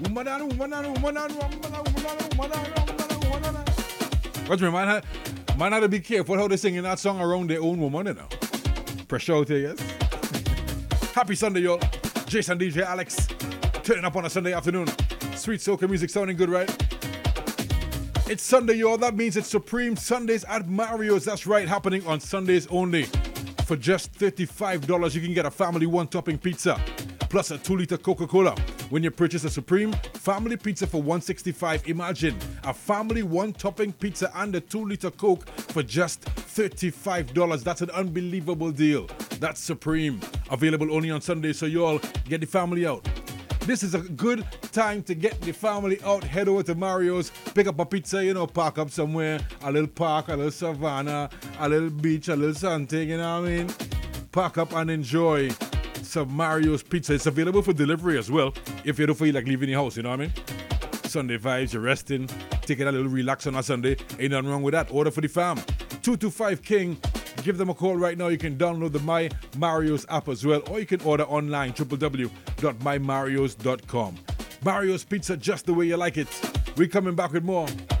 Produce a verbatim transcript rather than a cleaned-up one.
Watch me, man. Man, have to be careful how they sing in that song around their own woman, you know. Pressure out here, yes? Happy Sunday, y'all. Jason D J Alex. Turning up on a Sunday afternoon. Sweet soca music sounding good, right? It's Sunday, y'all. That means it's Supreme Sundays at Mario's. That's right, happening on Sundays only. For just thirty-five dollars, you can get a family one-topping pizza plus a two-liter Coca-Cola. When you purchase a Supreme family pizza for one hundred sixty-five dollars, imagine a family one-topping pizza and a two-liter Coke for just thirty-five dollars. That's an unbelievable deal. That's Supreme. Available only on Sundays, so you all get the family out. This is a good time to get the family out. Head over to Mario's, pick up a pizza, you know, park up somewhere. A little park, a little savannah, a little beach, a little something, you know what I mean? Park up and enjoy some Mario's pizza. It's available for delivery as well, if you don't feel like leaving the house, you know what I mean? Sunday vibes, you're resting, taking a little relax on a Sunday. Ain't nothing wrong with that. Order for the fam. two two five King. Give them a call right now. You can download the My Mario's app as well, or you can order online, w w w dot my marios dot com. Mario's Pizza, just the way you like it. We're coming back with more.